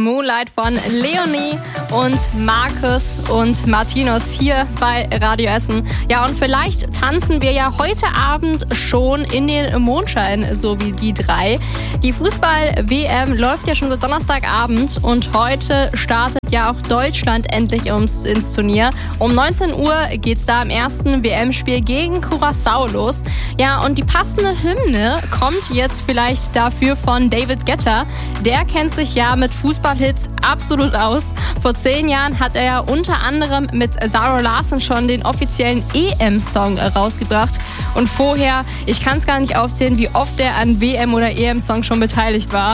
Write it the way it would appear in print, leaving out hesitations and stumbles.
Moonlight von Leonie und Markus und Martinus hier bei Radio Essen. Ja, und vielleicht tanzen wir ja heute Abend schon in den Mondschein, so wie die drei. Die Fußball-WM läuft ja schon seit Donnerstagabend und heute startet ja auch Deutschland endlich ins Turnier. Um 19 Uhr geht es da im ersten WM-Spiel gegen Curaçao los. Ja, und die passende Hymne kommt jetzt vielleicht dafür von David Guetta. Der kennt sich ja mit Fußballhits absolut aus. Vor 10 Jahren hat er ja unter anderem mit Zara Larsson schon den offiziellen EM-Song rausgebracht. Und vorher, ich kann es gar nicht aufzählen, wie oft er an WM- oder EM-Songs schon beteiligt war.